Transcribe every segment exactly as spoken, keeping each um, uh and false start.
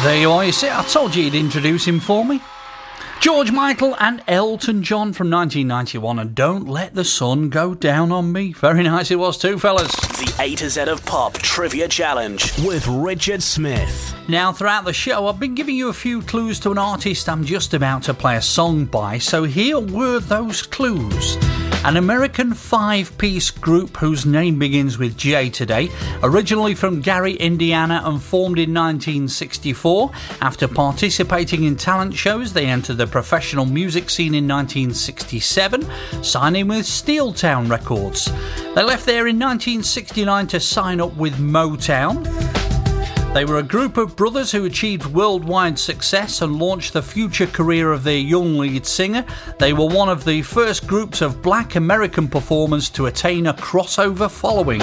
There you are, you see, I told you you'd introduce him for me. George Michael and Elton John from nineteen ninety-one, and Don't Let the Sun Go Down on Me. Very nice it was too, fellas. The A to Z of Pop Trivia Challenge with Richard Smith. Now, throughout the show, I've been giving you a few clues to an artist I'm just about to play a song by, so here were those clues. An American five-piece group whose name begins with J today, originally from Gary, Indiana, and formed in nineteen sixty-four. After participating in talent shows, they entered the professional music scene in nineteen sixty-seven, signing with Steeltown Records. They left there in nineteen sixty-nine to sign up with Motown. They were a group of brothers who achieved worldwide success and launched the future career of their young lead singer. They were one of the first groups of black American performers to attain a crossover following.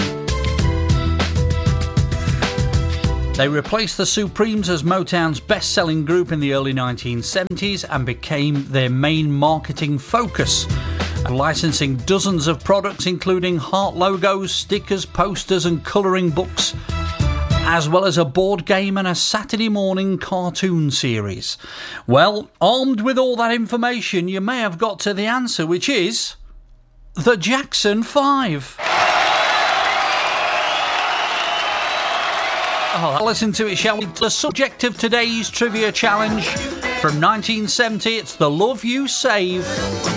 They replaced the Supremes as Motown's best-selling group in the early nineteen seventies and became their main marketing focus, licensing dozens of products including heart logos, stickers, posters and colouring books, as well as a board game and a Saturday morning cartoon series. Well, armed with all that information, you may have got to the answer, which is the Jackson Five. Oh, listen to it, shall we? The subject of today's trivia challenge from nineteen seventy, it's The Love You Save.